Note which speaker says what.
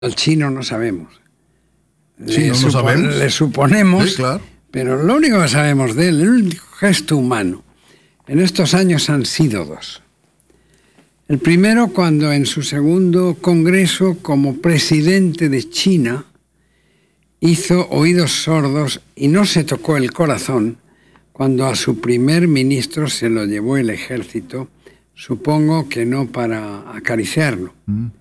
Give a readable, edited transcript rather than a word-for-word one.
Speaker 1: Al chino no sabemos.
Speaker 2: Sí, no lo sabemos.
Speaker 1: Le suponemos,
Speaker 2: Sí, claro.
Speaker 1: pero lo único que sabemos de él, el único gesto humano, en estos años han sido dos. El primero, cuando en su segundo congreso como presidente de China hizo oídos sordos y no se tocó el corazón cuando a su primer ministro se lo llevó el ejército, supongo que no para acariciarlo,